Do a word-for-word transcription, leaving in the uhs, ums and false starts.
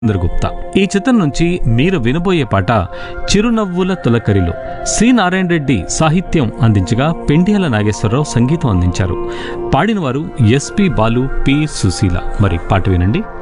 గుప్తా. ఈ చిత్రం నుంచి మీరు వినబోయే పాట చిరునవ్వుల తొలకరిలో సి నారాయణ రెడ్డి సాహిత్యం అందించగా పెండియాల నాగేశ్వరరావు సంగీతం అందించారు. పాడినవారు ఎస్పి బాలు, పి సుశీల. మరి పాట వినండి.